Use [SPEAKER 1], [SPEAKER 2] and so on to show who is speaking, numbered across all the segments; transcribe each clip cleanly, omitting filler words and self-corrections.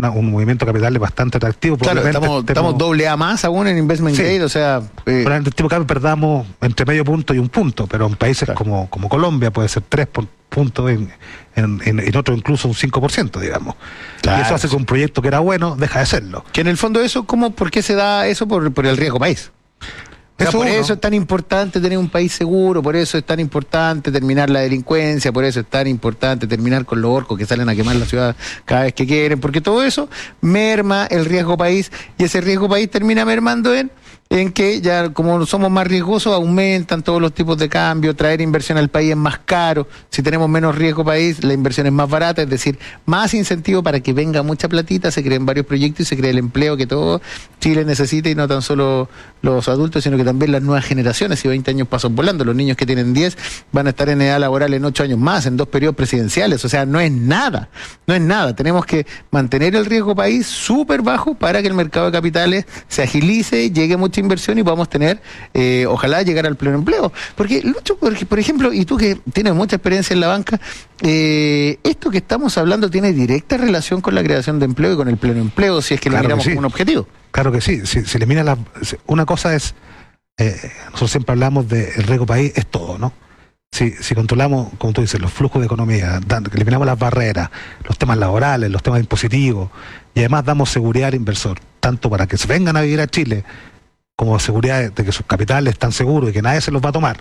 [SPEAKER 1] un movimiento de capitales bastante atractivo.
[SPEAKER 2] Claro, estamos doble A más aún en Investment Grade, o sea...
[SPEAKER 1] Pero en el tipo de cambio perdamos entre medio punto y un punto, pero en países como Colombia puede ser 3 puntos, en otro incluso un 5%, digamos. Claro. Y eso hace que un proyecto que era bueno deja de serlo.
[SPEAKER 2] Que en el fondo eso, ¿por qué se da eso? Por el riesgo país. O sea, por eso es tan importante tener un país seguro, por eso es tan importante terminar la delincuencia, por eso es tan importante terminar con los orcos que salen a quemar la ciudad cada vez que quieren, porque todo eso merma el riesgo país, y ese riesgo país termina mermando en que ya como somos más riesgosos aumentan todos los tipos de cambio, traer inversión al país es más caro, si tenemos menos riesgo país la inversión es más barata, es decir, más incentivo para que venga mucha platita, se creen varios proyectos y se cree el empleo que todo Chile necesita, y no tan solo los adultos, sino que también las nuevas generaciones. Y 20 años pasan volando, los niños que tienen 10 van a estar en edad laboral en 8 años más, en 2 periodos presidenciales, o sea, no es nada, tenemos que mantener el riesgo país súper bajo para que el mercado de capitales se agilice, llegue mucha inversión y podamos tener, ojalá llegar al pleno empleo. Porque, Lucho, por ejemplo, y tú que tienes mucha experiencia en la banca, esto que estamos hablando tiene directa relación con la creación de empleo y con el pleno empleo, si es que lo miramos como un objetivo.
[SPEAKER 1] Claro que sí, si elimina una cosa es, nosotros siempre hablamos de el riesgo país, es todo, ¿no? Si controlamos, como tú dices, los flujos de economía, eliminamos las barreras, los temas laborales, los temas impositivos, y además damos seguridad al inversor, tanto para que se vengan a vivir a Chile, como seguridad de que sus capitales están seguros y que nadie se los va a tomar.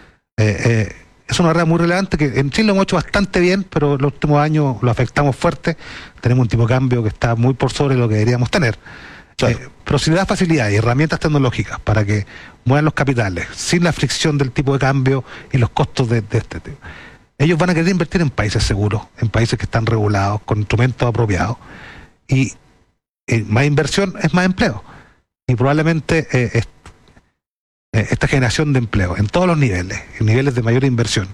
[SPEAKER 1] Es una regla muy relevante que en Chile lo hemos hecho bastante bien, pero en los últimos años lo afectamos fuerte. Tenemos un tipo de cambio que está muy por sobre lo que deberíamos tener. Claro. Pero si le da facilidad y herramientas tecnológicas para que muevan los capitales sin la fricción del tipo de cambio y los costos de este tipo, ellos van a querer invertir en países seguros, en países que están regulados, con instrumentos apropiados, y más inversión es más empleo. Y probablemente esta generación de empleo en todos los niveles, en niveles de mayor inversión,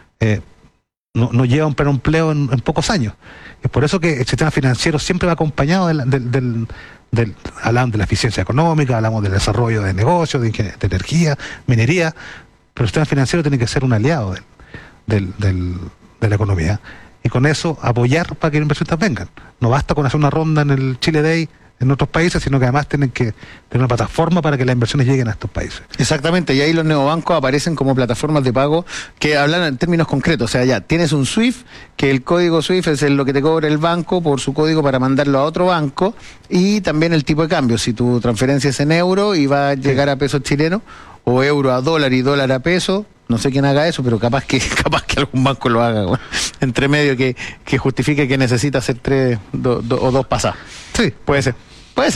[SPEAKER 1] no lleva a un pleno empleo en pocos años. Es por eso que el sistema financiero siempre va acompañado hablamos de la eficiencia económica, hablamos del desarrollo de negocios, de energía, minería, pero el sistema financiero tiene que ser un aliado de la economía, y con eso apoyar para que los inversionistas vengan. No basta con hacer una ronda en el Chile Day en otros países, sino que además tienen que tener una plataforma para que las inversiones lleguen a estos países.
[SPEAKER 2] Exactamente, y ahí los neobancos aparecen como plataformas de pago que hablan en términos concretos. O sea, ya tienes un SWIFT, que el código SWIFT es lo que te cobra el banco por su código para mandarlo a otro banco, y también el tipo de cambio. Si tu transferencia es en euro y va a llegar a pesos chilenos, o euro a dólar y dólar a peso, no sé quién haga eso, pero capaz que algún banco lo haga, bueno, entre medio que justifique que necesita hacer o dos pasadas. Sí, puede ser. Puede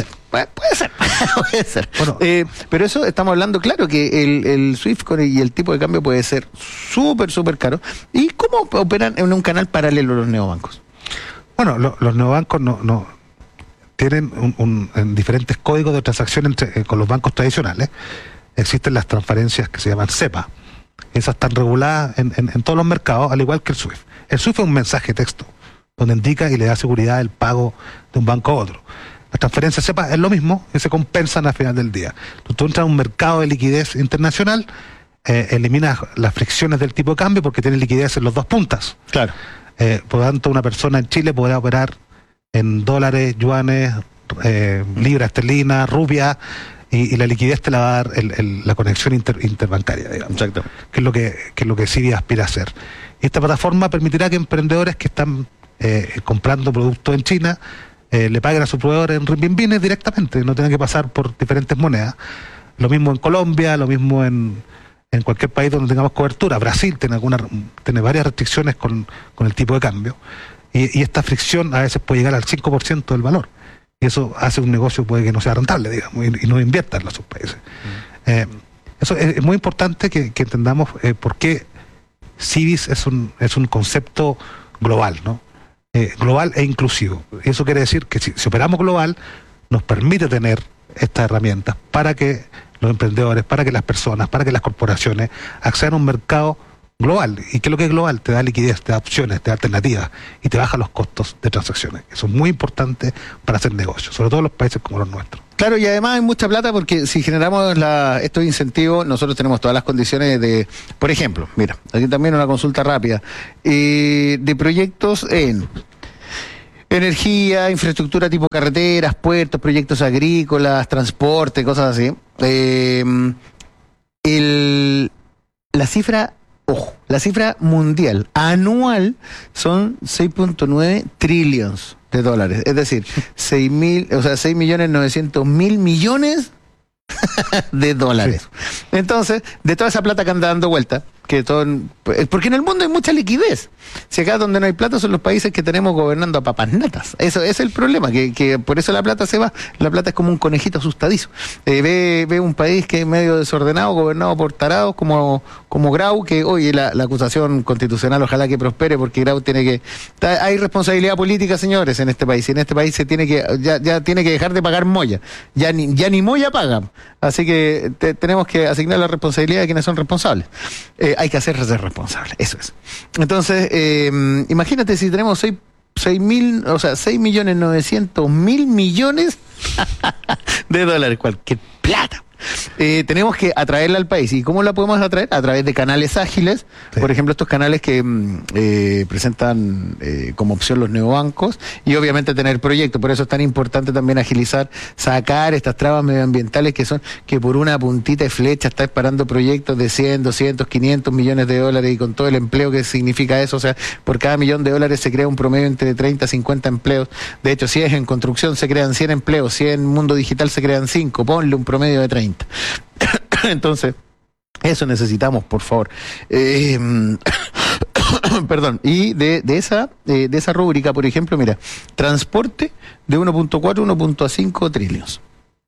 [SPEAKER 2] ser. Bueno, pero eso estamos hablando, claro, que el SWIFT y el tipo de cambio puede ser súper caro. ¿Y cómo operan en un canal paralelo los neobancos?
[SPEAKER 1] Bueno, los neobancos no tienen en diferentes códigos de transacción con los bancos tradicionales. Existen las transferencias que se llaman SEPA. Esas están reguladas en todos los mercados, al igual que el SWIFT. El SWIFT es un mensaje de texto, donde indica y le da seguridad el pago de un banco a otro. Las transferencias SEPA es lo mismo, y se compensan al final del día. Tú entras a un mercado de liquidez internacional, eliminas las fricciones del tipo de cambio porque tienes liquidez en los dos puntas. Claro. Por lo tanto, una persona en Chile podrá operar en dólares, yuanes, libras esterlinas, rupias, y la liquidez te la va a dar la conexión interbancaria, digamos. Exacto. Que es lo que CIVI aspira a hacer. Y esta plataforma permitirá que emprendedores que están comprando productos en China le paguen a su proveedor en renminbines directamente, no tengan que pasar por diferentes monedas. Lo mismo en Colombia, lo mismo en cualquier país donde tengamos cobertura. Brasil tiene varias restricciones con el tipo de cambio, y esta fricción a veces puede llegar al 5% del valor, y eso hace un negocio puede que no sea rentable, digamos, y no invierta en los países. Eso es muy importante que entendamos por qué CIVIS es un concepto global, ¿no? Global e inclusivo. Eso quiere decir que si operamos global, nos permite tener estas herramientas para que los emprendedores, para que las personas, para que las corporaciones accedan a un mercado global. ¿Y qué es lo que es global? Te da liquidez, te da opciones, te da alternativas y te baja los costos de transacciones. Eso es muy importante para hacer negocios, sobre todo en los países como los nuestros.
[SPEAKER 2] Claro, y además hay mucha plata porque si generamos estos incentivos, nosotros tenemos todas las condiciones de, por ejemplo, mira, aquí también una consulta rápida, de proyectos en Energía, infraestructura tipo carreteras, puertos, proyectos agrícolas, transporte, cosas así. La cifra, ojo, la cifra mundial anual son 6.9 trillones de dólares. Es decir, 6.900.000 millones de dólares. Sí. Entonces, de toda esa plata que anda dando vuelta, porque en el mundo hay mucha liquidez. Si acá donde no hay plata son los países que tenemos gobernando a papas natas. Eso es el problema, que por eso la plata se va. La plata es como un conejito asustadizo. Ve un país que es medio desordenado, gobernado por tarados como Grau, que oye, la acusación constitucional ojalá que prospere, porque Grau tiene que... Hay responsabilidad política, señores, en este país. Y en este país se tiene que ya tiene que dejar de pagar moya. Ya ni moya pagan. Así que tenemos que asignar la responsabilidad de quienes son responsables. Hay que hacerse responsable, eso es. Entonces, imagínate si tenemos 6.900.000 millones de dólares, cualquier plata. Tenemos que atraerla al país. ¿Y cómo la podemos atraer? A través de canales ágiles, sí. Por ejemplo, estos canales que presentan como opción los neobancos, y obviamente tener proyectos. Por eso es tan importante también agilizar, sacar estas trabas medioambientales que por una puntita de flecha está disparando proyectos de 100, 200, 500 millones de dólares, y con todo el empleo que significa eso. O sea, por cada millón de dólares se crea un promedio entre 30 y 50 empleos. De hecho, si es en construcción se crean 100 empleos, si es en mundo digital se crean 5, ponle un promedio de 30. Entonces, eso necesitamos, por favor. Perdón, y de esa rúbrica, por ejemplo, mira, transporte de 1.4 a 1.5 trillones.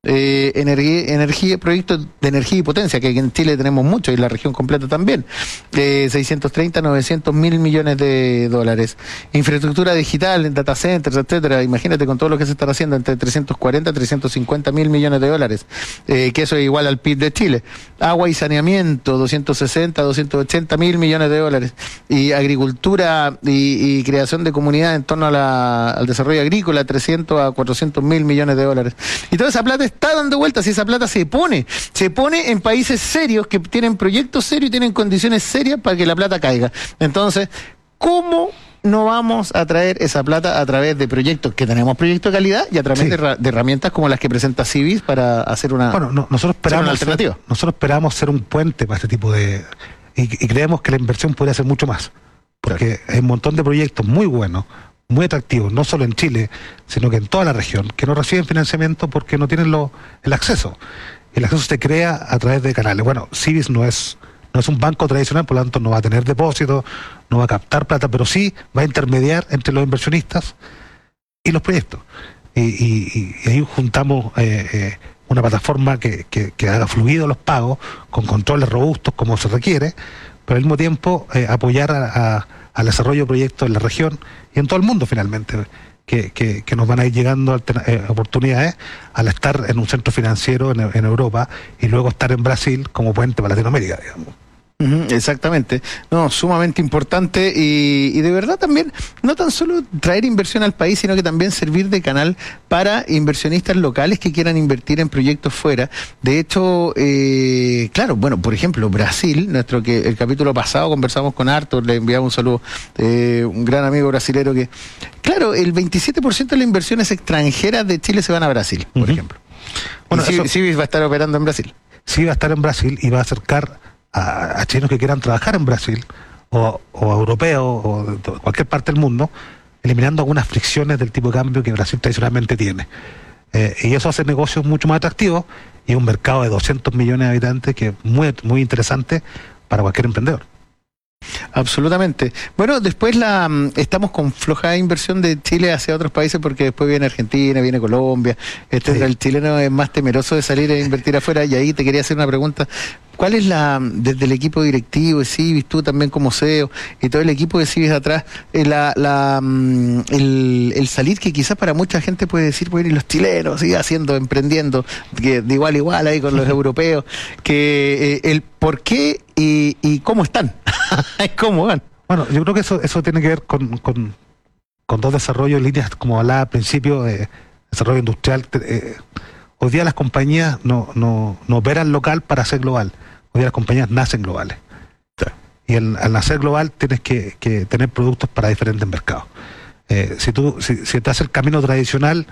[SPEAKER 2] Energía, proyectos de energía y potencia, que en Chile tenemos mucho, y la región completa también, 630, 900.000 millones de dólares. Infraestructura digital en data centers, etcétera. Imagínate con todo lo que se está haciendo, entre 340 y 350.000 millones de dólares, que eso es igual al PIB de Chile. Agua y saneamiento, 260, 280.000 millones de dólares. Y agricultura y creación de comunidad en torno al desarrollo agrícola, 300 a 400.000 millones de dólares. Y toda esa plata está dando vueltas, y esa plata se pone en países serios que tienen proyectos serios y tienen condiciones serias para que la plata caiga. Entonces, ¿cómo no vamos a traer esa plata? A través de proyectos, que tenemos proyectos de calidad, y a través de herramientas como las que presenta Civis para hacer una,
[SPEAKER 1] nosotros esperamos
[SPEAKER 2] una alternativa.
[SPEAKER 1] Nosotros esperamos ser un puente para este tipo de... Y creemos que la inversión podría ser mucho más, porque hay un montón de proyectos muy buenos, muy atractivos, no solo en Chile, sino que en toda la región, que no reciben financiamiento porque no tienen el acceso. El acceso se crea a través de canales. Bueno, Civis no es un banco tradicional, por lo tanto no va a tener depósitos, no va a captar plata, pero sí va a intermediar entre los inversionistas y los proyectos. Y ahí juntamos una plataforma que haga fluido los pagos, con controles robustos como se requiere, pero al mismo tiempo apoyar al desarrollo de proyectos en la región y en todo el mundo finalmente, que nos van a ir llegando oportunidades al estar en un centro financiero en Europa, y luego estar en Brasil como puente para Latinoamérica, digamos.
[SPEAKER 2] Exactamente, no, sumamente importante, y de verdad también no tan solo traer inversión al país, sino que también servir de canal para inversionistas locales que quieran invertir en proyectos fuera. De hecho, claro, bueno, por ejemplo, Brasil, el capítulo pasado conversamos con Arthur, le enviamos un saludo, un gran amigo brasilero, que, claro, el 27% de las inversiones extranjeras de Chile se van a Brasil, por ejemplo. Bueno, Civis va a estar operando en Brasil.
[SPEAKER 1] Sí, va a estar en Brasil y va a acercar a chilenos que quieran trabajar en Brasil, o europeos, o de cualquier parte del mundo, eliminando algunas fricciones del tipo de cambio que Brasil tradicionalmente tiene. Y eso hace negocios mucho más atractivos, y un mercado de 200 millones de habitantes que es muy, muy interesante para cualquier emprendedor.
[SPEAKER 2] Absolutamente. Bueno, después estamos con floja inversión de Chile hacia otros países, porque después viene Argentina, viene Colombia, etcétera. Sí. El chileno es más temeroso de salir a invertir afuera, y ahí te quería hacer una pregunta. ¿Cuál es desde el equipo directivo de Civis, tú también como CEO, y todo el equipo de Civis atrás, el salir, que quizás para mucha gente puede decir, bueno, y los chilenos, ¿sí? Emprendiendo, que de igual a igual ahí con los europeos, que el por qué y cómo están, cómo van?
[SPEAKER 1] Bueno, yo creo que eso tiene que ver con dos desarrollos, líneas, como hablaba al principio, desarrollo industrial. Hoy día las compañías no operan local para ser global. Hoy día las compañías nacen globales. Sí. Y al nacer global tienes que tener productos para diferentes mercados. Si te haces el camino tradicional,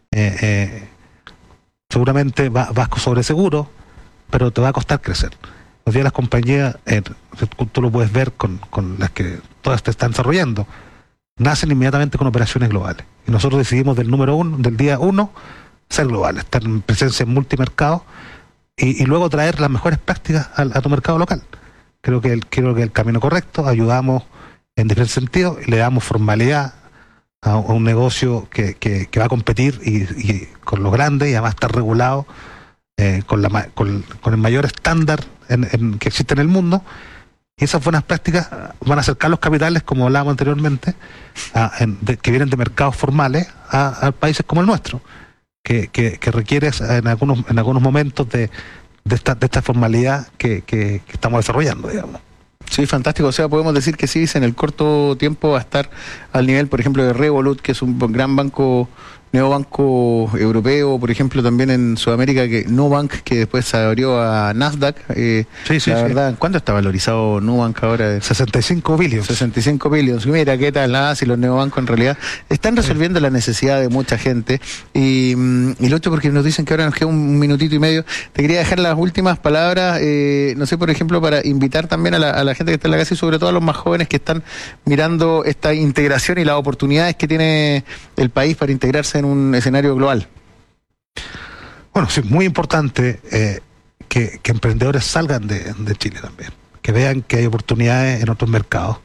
[SPEAKER 1] seguramente vas sobre seguro, pero te va a costar crecer. Hoy día las compañías, tú lo puedes ver con las que todas te están desarrollando, nacen inmediatamente con operaciones globales. Y nosotros decidimos del día 1 ser globales, estar en presencia en multimercados y luego traer las mejores prácticas a tu mercado local. Creo que el camino correcto, ayudamos en diferentes sentidos y le damos formalidad a un negocio que va a competir y con los grandes y además está regulado con el mayor estándar que existe en el mundo. Y esas buenas prácticas van a acercar los capitales, como hablábamos anteriormente, que vienen de mercados formales a países como el nuestro, que requiere en algunos momentos de esta formalidad que estamos desarrollando, digamos.
[SPEAKER 2] Sí, fantástico. O sea, podemos decir que sí, en el corto tiempo va a estar al nivel, por ejemplo, de Revolut, que es un gran banco, neobanco europeo, por ejemplo, también en Sudamérica, que Nubank, que después se abrió a Nasdaq. La verdad, ¿cuánto está valorizado Nubank ahora?
[SPEAKER 1] 65 billones.
[SPEAKER 2] 65 billones. Mira, ¿qué tal? Si los neobancos en realidad están resolviendo la necesidad de mucha gente. Y lo otro, porque nos dicen que ahora nos queda un minutito y medio, te quería dejar las últimas palabras, no sé, por ejemplo, para invitar también a la gente que está en la casa y sobre todo a los más jóvenes que están mirando esta integración y las oportunidades que tiene el país para integrarse en un escenario global.
[SPEAKER 1] Bueno, sí, muy importante que emprendedores salgan de Chile también, que vean que hay oportunidades en otros mercados.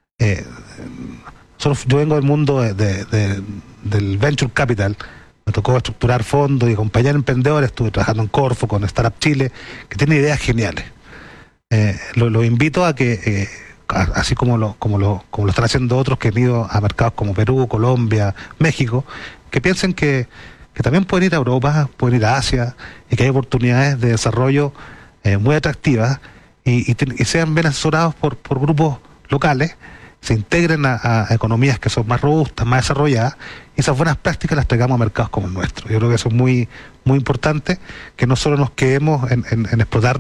[SPEAKER 1] Yo vengo del mundo del venture capital, me tocó estructurar fondos y acompañar emprendedores, estuve trabajando en Corfo con Startup Chile, que tienen ideas geniales. Lo invito a que así como lo están haciendo otros que han ido a mercados como Perú, Colombia, México, que piensen que también pueden ir a Europa, pueden ir a Asia, y que hay oportunidades de desarrollo muy atractivas y sean bien asesorados por grupos locales, se integren a economías que son más robustas, más desarrolladas, y esas buenas prácticas las traigamos a mercados como el nuestro. Yo creo que eso es muy, muy importante, que no solo nos quedemos en explotar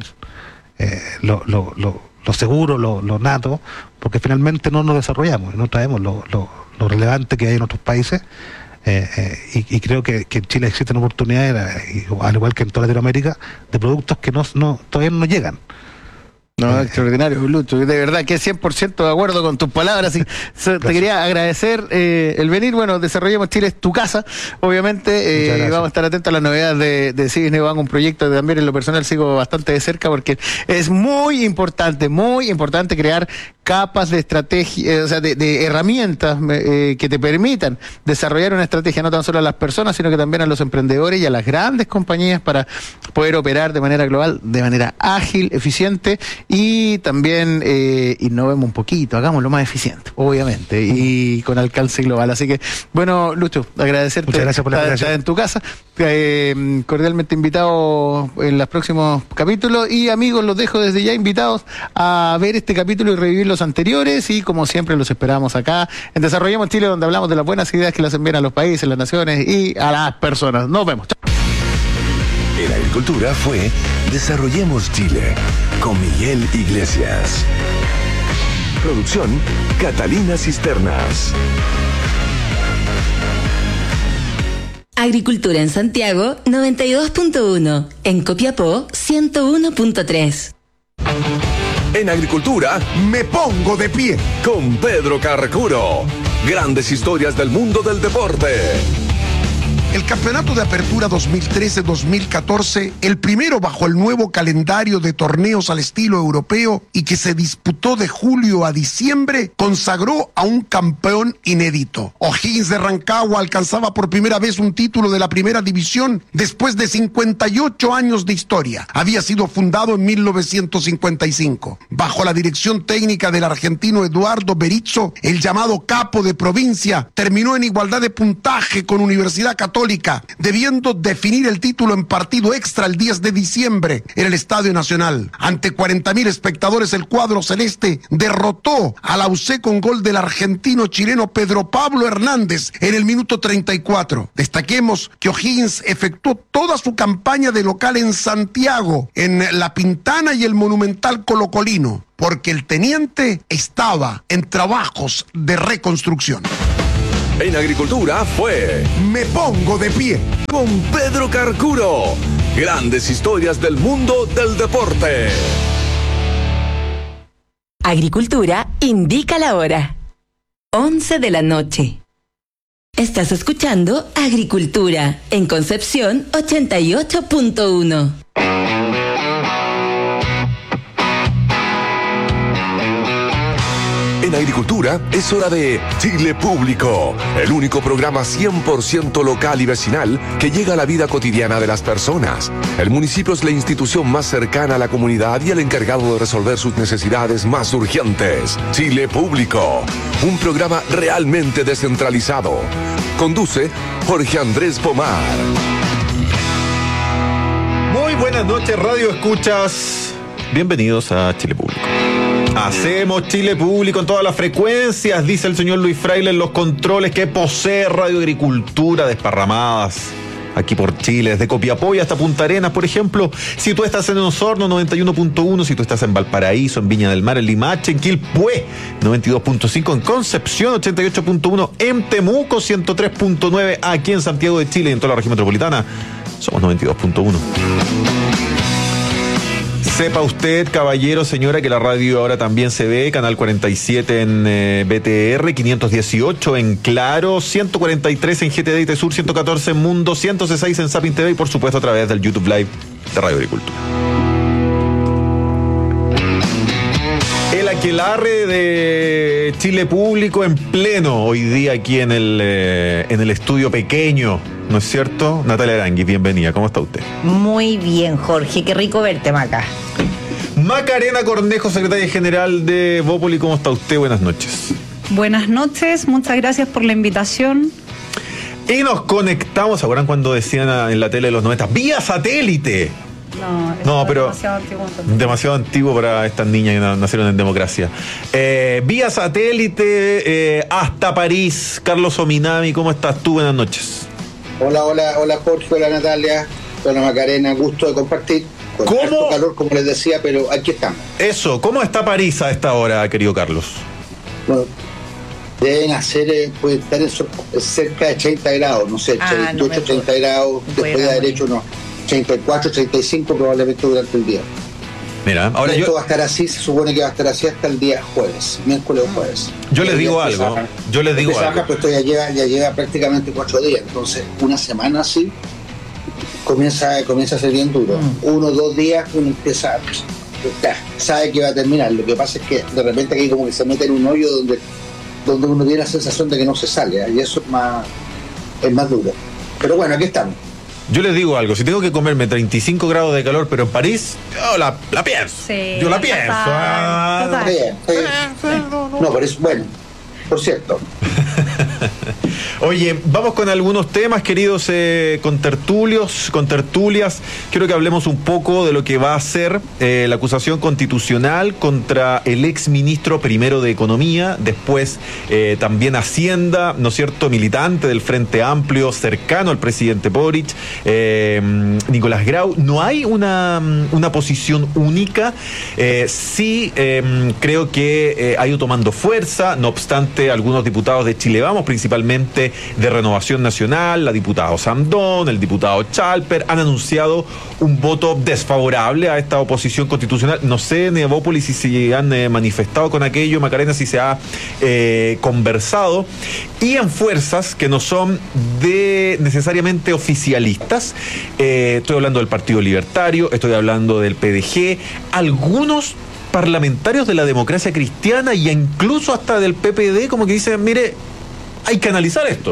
[SPEAKER 1] lo seguro, lo nato, porque finalmente no nos desarrollamos, no traemos lo relevante que hay en otros países, y creo que en Chile existen oportunidades, al igual que en toda Latinoamérica, de productos que todavía no llegan.
[SPEAKER 2] No, extraordinario, Lucho. De verdad que 100% de acuerdo con tus palabras. Y te quería agradecer el venir. Bueno, Desarrollemos Chile es tu casa, obviamente. Vamos a estar atentos a las novedades de Cibis Neobank, un proyecto que también en lo personal sigo bastante de cerca, porque es muy importante crear capas de estrategia, o sea, de herramientas que te permitan desarrollar una estrategia no tan solo a las personas, sino que también a los emprendedores y a las grandes compañías para poder operar de manera global, de manera ágil, eficiente, y también innovemos un poquito, hagámoslo más eficiente, obviamente, y con alcance global. Así que, bueno, Lucho, agradecerte.
[SPEAKER 1] Muchas gracias por la invitación.
[SPEAKER 2] Estar en tu casa. Cordialmente invitado en los próximos capítulos, y amigos, los dejo desde ya invitados a ver este capítulo y revivir los anteriores, y como siempre los esperamos acá en Desarrollemos Chile, donde hablamos de las buenas ideas que le hacen bien a los países, las naciones y a las personas. Nos vemos. Chao.
[SPEAKER 3] En Agricultura fue Desarrollemos Chile con Miguel Iglesias. Producción Catalina Cisternas.
[SPEAKER 4] Agricultura en Santiago 92.1, en Copiapó 101.3.
[SPEAKER 3] En Agricultura me pongo de pie con Pedro Carcuro. Grandes historias del mundo del deporte.
[SPEAKER 5] El campeonato de apertura 2013-2014, el primero bajo el nuevo calendario de torneos al estilo europeo y que se disputó de julio a diciembre, consagró a un campeón inédito. O'Higgins de Rancagua alcanzaba por primera vez un título de la primera división después de 58 años de historia. Había sido fundado en 1955. Bajo la dirección técnica del argentino Eduardo Berizzo, el llamado capo de provincia terminó en igualdad de puntaje con Universidad Católica, debiendo definir el título en partido extra el 10 de diciembre en el Estadio Nacional. Ante 40.000 espectadores, el cuadro celeste derrotó a la UC con gol del argentino-chileno Pedro Pablo Hernández en el minuto 34. Destaquemos que O'Higgins efectuó toda su campaña de local en Santiago, en La Pintana y el Monumental Colocolino, porque el teniente estaba en trabajos de reconstrucción.
[SPEAKER 3] En Agricultura fue
[SPEAKER 5] Me Pongo de Pie.
[SPEAKER 3] con Pedro Carcuro. Grandes historias del mundo del deporte.
[SPEAKER 4] Agricultura indica la hora. 11 de la noche. Estás escuchando Agricultura en Concepción 88.1.
[SPEAKER 3] En Agricultura es hora de Chile Público, el único programa 100% local y vecinal que llega a la vida cotidiana de las personas. El municipio es la institución más cercana a la comunidad y el encargado de resolver sus necesidades más urgentes. Chile Público, un programa realmente descentralizado. Conduce Jorge Andrés Pomar.
[SPEAKER 6] Muy buenas noches, Radio Escuchas. Bienvenidos a Chile Público. Hacemos Chile Público en todas las frecuencias, dice el señor Luis Fraile en los controles que posee Radio Agricultura desparramadas aquí por Chile, desde Copiapó hasta Punta Arenas, por ejemplo. Si tú estás en Osorno, 91.1, si tú estás en Valparaíso, en Viña del Mar, en Limache, en Quilpué, 92.5, en Concepción, 88.1, en Temuco, 103.9, aquí en Santiago de Chile y en toda la región metropolitana, somos 92.1. Sepa usted, caballero, señora, que la radio ahora también se ve, canal 47 en BTR, 518 en Claro, 143 en GTD y Sur, 114 en Mundo, 106 en Zapping TV y por supuesto a través del YouTube Live de Radio Agricultura. El aquelarre de Chile Público en pleno hoy día aquí en el estudio pequeño, ¿no es cierto? Natalia Aranguis, bienvenida, ¿cómo está usted?
[SPEAKER 7] Muy bien, Jorge, qué rico verte, Maca.
[SPEAKER 6] Macarena Cornejo, secretaria general de Bópoli, ¿cómo está usted? Buenas noches.
[SPEAKER 8] Buenas noches, muchas gracias por la invitación.
[SPEAKER 6] Y nos conectamos, ¿se acuerdan cuando decían en la tele de los 90? ¡Vía satélite! No, pero
[SPEAKER 8] es demasiado antiguo.
[SPEAKER 6] Demasiado antiguo para estas niñas que nacieron en democracia. Vía satélite hasta París. Carlos Ominami, ¿cómo estás tú? Buenas noches.
[SPEAKER 9] Hola Jorge, hola Natalia, hola Macarena, gusto de compartir. Con harto calor, como les decía, pero aquí estamos.
[SPEAKER 6] Eso, ¿cómo está París a esta hora, querido Carlos?
[SPEAKER 9] Bueno, deben hacer, puede estar en cerca de 30 grados, no sé, 38, 30 grados, después de haber hecho unos 34, 35 probablemente durante el día.
[SPEAKER 6] Mira, ahora
[SPEAKER 9] esto va a estar así, se supone que va a estar así hasta el día jueves, miércoles o jueves.
[SPEAKER 6] Yo les digo algo,
[SPEAKER 9] Pues esto ya lleva prácticamente 4 días, entonces una semana así comienza a ser bien duro. 1 o 2 días uno empieza, sabe que va a terminar. Lo que pasa es que de repente aquí como que se mete en un hoyo donde uno tiene la sensación de que no se sale, y eso es más duro. Pero bueno, aquí estamos.
[SPEAKER 6] Yo les digo algo, si tengo que comerme 35 grados de calor, pero en París, yo la pienso.
[SPEAKER 8] Sí,
[SPEAKER 6] yo la pienso.
[SPEAKER 9] No, pero es bueno, por cierto.
[SPEAKER 6] Oye, vamos con algunos temas, queridos contertulias. Quiero que hablemos un poco de lo que va a ser la acusación constitucional contra el exministro primero de Economía, después también Hacienda, ¿no es cierto?, militante del Frente Amplio, cercano al presidente Boric, Nicolás Grau. No hay una posición única. Sí, creo que ha ido tomando fuerza, no obstante, algunos diputados de Chile Vamos, principalmente de Renovación Nacional, la diputada Sandón, el diputado Chalper, han anunciado un voto desfavorable a esta oposición constitucional. No sé en Evópolis si se han manifestado con aquello, Macarena, si se ha conversado. Y en fuerzas que no son necesariamente oficialistas, estoy hablando del Partido Libertario, estoy hablando del PDG, algunos parlamentarios de la Democracia Cristiana y incluso hasta del PPD como que dicen, mire, hay que analizar esto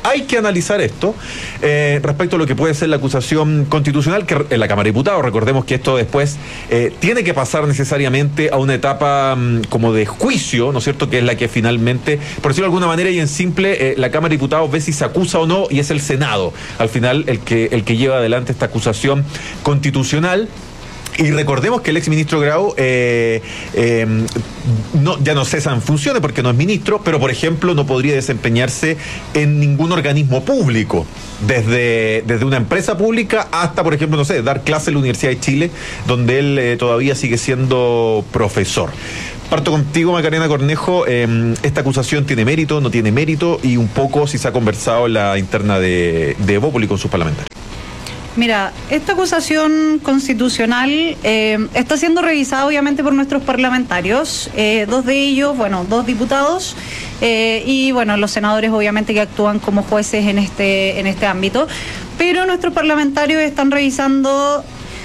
[SPEAKER 6] respecto a lo que puede ser la acusación constitucional que en la Cámara de Diputados. Recordemos que esto después tiene que pasar necesariamente a una etapa como de juicio, ¿no es cierto?, que es la que finalmente, por decirlo de alguna manera y en simple, la Cámara de Diputados ve si se acusa o no y es el Senado al final el que lleva adelante esta acusación constitucional. Y recordemos que el exministro Grau ya no cesa en funciones porque no es ministro, pero por ejemplo no podría desempeñarse en ningún organismo público, desde una empresa pública hasta, por ejemplo, no sé, dar clase en la Universidad de Chile, donde él todavía sigue siendo profesor. Parto contigo, Macarena Cornejo. ¿Esta acusación tiene mérito, no tiene mérito? Y un poco si se ha conversado en la interna de Evópoli con sus parlamentarios.
[SPEAKER 8] Mira, esta acusación constitucional está siendo revisada obviamente por nuestros parlamentarios, dos de ellos, dos diputados y los senadores obviamente que actúan como jueces en este ámbito, pero nuestros parlamentarios están revisando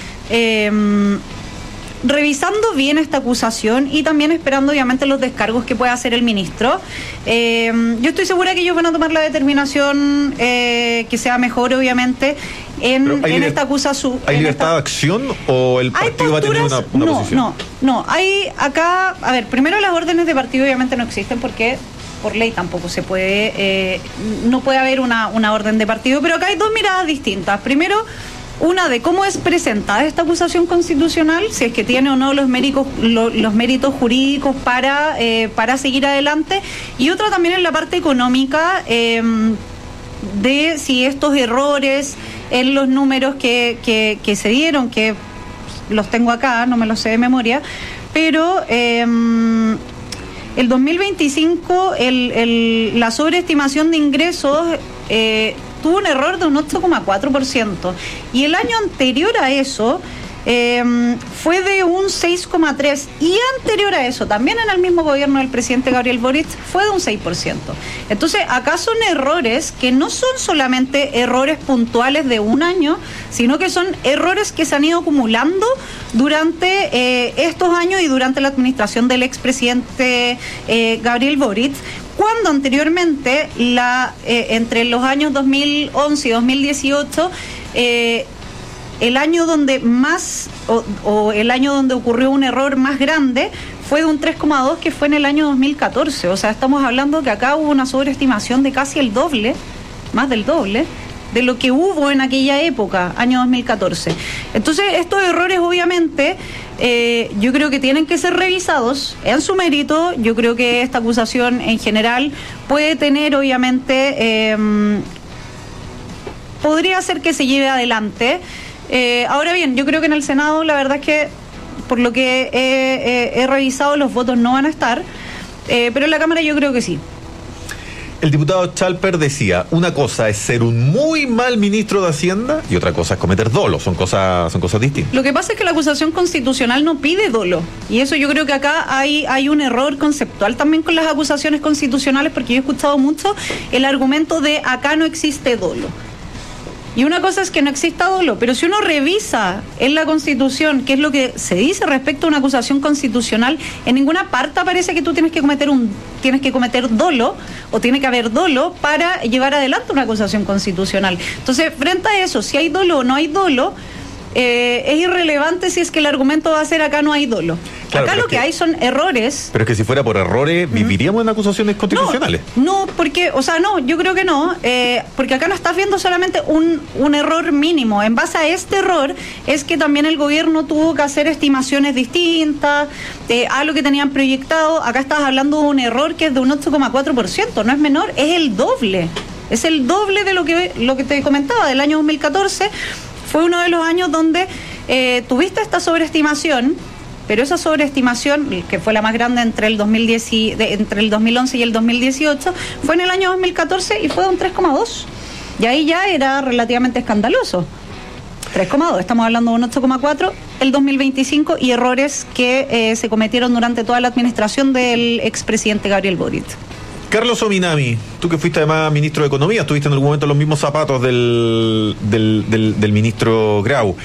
[SPEAKER 8] bien esta acusación y también esperando obviamente los descargos que pueda hacer el ministro. Yo estoy segura que ellos van a tomar la determinación que sea mejor obviamente en esta acusación.
[SPEAKER 6] ¿Hay libertad de acción o el partido va a tener una posición?
[SPEAKER 8] No, hay acá, a ver, primero las órdenes de partido obviamente no existen porque por ley tampoco se puede, no puede haber una orden de partido, pero acá hay dos miradas distintas. Primero, una de cómo es presentada esta acusación constitucional, si es que tiene o no los méritos jurídicos para seguir adelante, y otra también en la parte económica de si estos errores en los números que se dieron, que los tengo acá, no me los sé de memoria, pero el 2025 la sobreestimación de ingresos tuvo un error de un 8,4%. Y el año anterior a eso fue de un 6,3%. Y anterior a eso, también en el mismo gobierno del presidente Gabriel Boric, fue de un 6%. Entonces, acá son errores que no son solamente errores puntuales de un año, sino que son errores que se han ido acumulando durante estos años y durante la administración del expresidente Gabriel Boric, cuando anteriormente, entre los años 2011 y 2018, el año donde más, o el año donde ocurrió un error más grande, fue de un 3,2%, que fue en el año 2014. O sea, estamos hablando que acá hubo una sobreestimación de casi el doble, más del doble, de lo que hubo en aquella época, año 2014. Entonces, estos errores obviamente yo creo que tienen que ser revisados en su mérito. Yo creo que esta acusación en general puede tener obviamente, podría ser que se lleve adelante. Ahora bien, yo creo que en el Senado la verdad es que por lo que he revisado los votos no van a estar, pero en la Cámara yo creo que sí.
[SPEAKER 6] El diputado Chalper decía, una cosa es ser un muy mal ministro de Hacienda y otra cosa es cometer dolo, son cosas distintas.
[SPEAKER 8] Lo que pasa es que la acusación constitucional no pide dolo, y eso yo creo que acá hay un error conceptual también con las acusaciones constitucionales, porque yo he escuchado mucho el argumento de acá no existe dolo. Y una cosa es que no exista dolo, pero si uno revisa en la Constitución qué es lo que se dice respecto a una acusación constitucional, en ninguna parte aparece que tú tienes que cometer dolo o tiene que haber dolo para llevar adelante una acusación constitucional. Entonces, frente a eso, si hay dolo o no hay dolo, es irrelevante si es que el argumento va a ser acá no hay dolo. Claro, acá lo que hay son errores.
[SPEAKER 6] Pero es que si fuera por errores, ¿viviríamos en acusaciones constitucionales?
[SPEAKER 8] No, porque, yo creo que no, porque acá no estás viendo solamente un error mínimo. En base a este error es que también el gobierno tuvo que hacer estimaciones distintas a lo que tenían proyectado. Acá estás hablando de un error que es de un 8,4%, no es menor, es el doble. Es el doble de lo que te comentaba, del año 2014. Fue uno de los años donde tuviste esta sobreestimación, pero esa sobreestimación, que fue la más grande entre el 2011 y el 2018, fue en el año 2014 y fue de un 3,2%. Y ahí ya era relativamente escandaloso. 3,2%, estamos hablando de un 8,4% el 2025 y errores que se cometieron durante toda la administración del expresidente Gabriel Boric.
[SPEAKER 6] Carlos Ominami, tú que fuiste además ministro de Economía, estuviste en algún momento en los mismos zapatos del ministro Grau.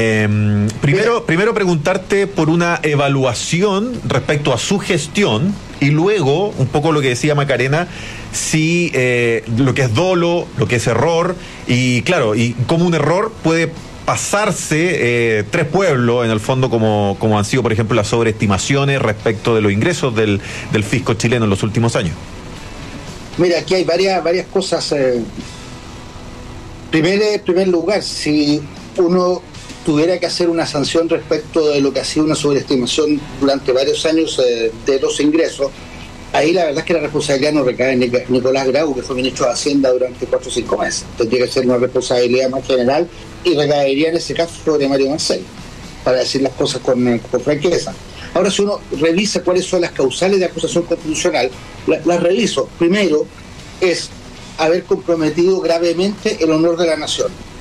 [SPEAKER 6] Primero preguntarte por una evaluación respecto a su gestión y luego, un poco lo que decía Macarena, si lo que es dolo, lo que es error y claro, y cómo un error puede pasarse tres pueblos en el fondo como han sido por ejemplo las sobreestimaciones respecto de los ingresos del fisco chileno en los últimos años.
[SPEAKER 9] Mira, aquí hay varias cosas. En primer lugar, si uno tuviera que hacer una sanción respecto de lo que ha sido una sobreestimación durante varios años de los ingresos, ahí la verdad es que la responsabilidad no recae en Nicolás Grau, que fue ministro de Hacienda durante 4 o 5 meses. Tendría que ser una responsabilidad más general y recaería en ese caso sobre Mario Marcel, para decir las cosas con franqueza. Ahora, si uno revisa cuáles son las causales de acusación constitucional, las reviso. Primero, es haber comprometido gravemente el honor de la nación.